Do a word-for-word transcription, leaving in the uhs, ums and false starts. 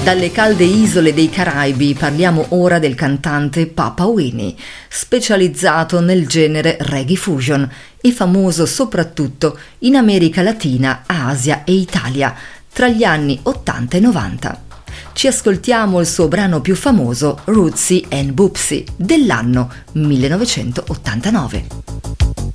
Dalle calde isole dei Caraibi parliamo ora del cantante Papa Winnie, specializzato nel genere reggae fusion e famoso soprattutto in America Latina, Asia e Italia tra gli anni ottanta e novanta. Ci ascoltiamo il suo brano più famoso, Rootsy and Boopsy, dell'anno millenovecentottantanove.